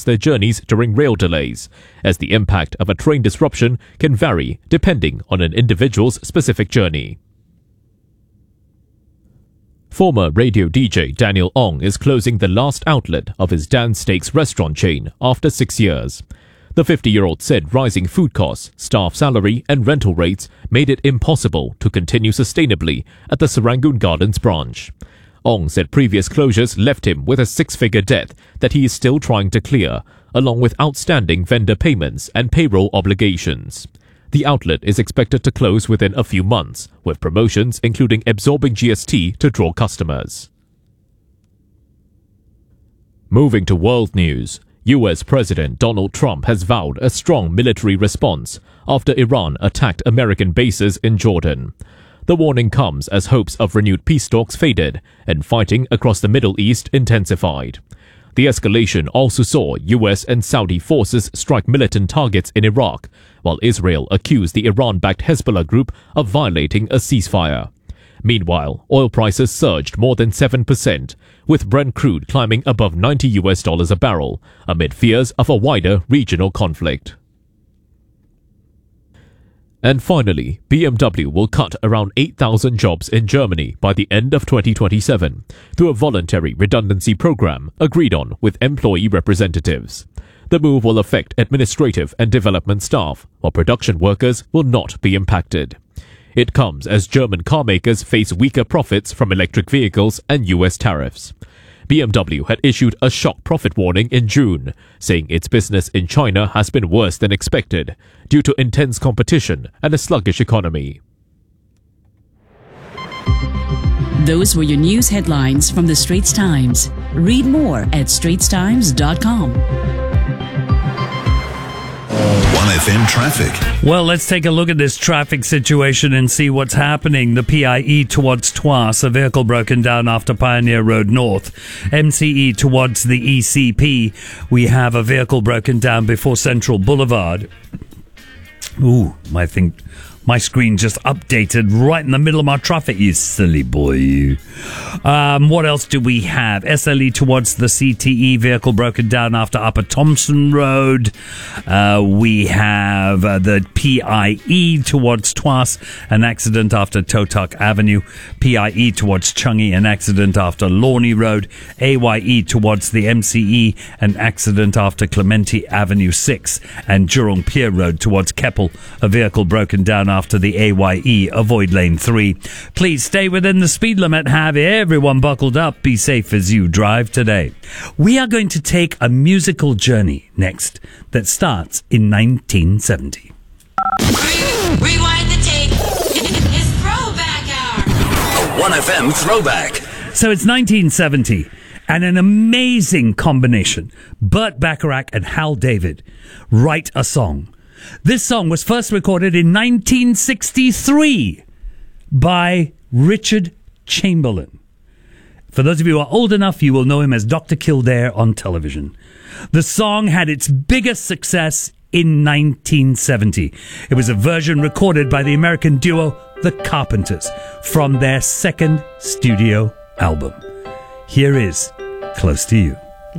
their journeys during rail delays, as the impact of a train disruption can vary depending on an individual's specific journey. Former radio DJ Daniel Ong is closing the last outlet of his Dan Steaks restaurant chain after 6 years. The 50-year-old said rising food costs, staff salary and rental rates made it impossible to continue sustainably at the Serangoon Gardens branch. Ong said previous closures left him with a six-figure debt that he is still trying to clear, along with outstanding vendor payments and payroll obligations. The outlet is expected to close within a few months, with promotions including absorbing GST to draw customers. Moving to world news, US President Donald Trump has vowed a strong military response after Iran attacked American bases in Jordan. The warning comes as hopes of renewed peace talks faded and fighting across the Middle East intensified. The escalation also saw US and Saudi forces strike militant targets in Iraq, while Israel accused the Iran-backed Hezbollah group of violating a ceasefire. Meanwhile, oil prices surged more than 7%, with Brent crude climbing above $90 a barrel, amid fears of a wider regional conflict. And finally, BMW will cut around 8,000 jobs in Germany by the end of 2027 through a voluntary redundancy program agreed on with employee representatives. The move will affect administrative and development staff, while production workers will not be impacted. It comes as German carmakers face weaker profits from electric vehicles and US tariffs. BMW had issued a shock profit warning in June, saying its business in China has been worse than expected due to intense competition and a sluggish economy. Those were your news headlines from the Straits Times. Read more at straitstimes.com. 1FM traffic. Well, let's take a look at this traffic situation and see what's happening. The PIE towards Tuas, a vehicle broken down after Pioneer Road North. MCE towards the ECP, we have a vehicle broken down before Central Boulevard. Ooh, my screen just updated right in the middle of my traffic, you silly boy. What else do we have? SLE towards the CTE, vehicle broken down after Upper Thompson Road. We have the PIE towards Tuas, an accident after Totuk Avenue. PIE towards Changi, an accident after Lorney Road. AYE towards the MCE, an accident after Clementi Avenue 6. And Jurong Pier Road towards Keppel, a vehicle broken down after the AYE, avoid lane 3. Please stay within the speed limit. Have everyone buckled up. Be safe as you drive today. We are going to take a musical journey next that starts in 1970. Rewind the tape. It's Throwback Hour. A 1FM throwback. So it's 1970 and an amazing combination. Burt Bacharach and Hal David write a song. This song was first recorded in 1963 by Richard Chamberlain. For those of you who are old enough, you will know him as Dr. Kildare on television. The song had its biggest success in 1970. It was a version recorded by the American duo The Carpenters from their second studio album. Here is Close to You.